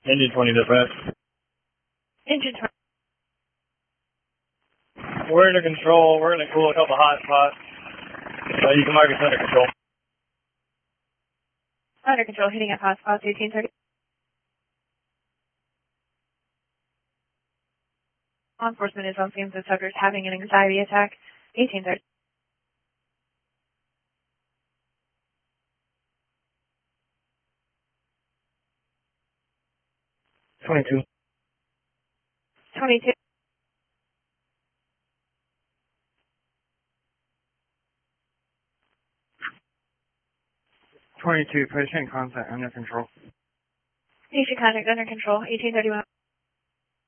Engine 20 dispatch. Engine 20. We're under control. We're going to cool a couple hot spots. You can mark us under control. Under control, hitting at hot spots, 1830. Law enforcement is on scene of the subject having an anxiety attack, 1830. Twenty-two. 22. 22, patient contact under control. Patient contact under control, 1831.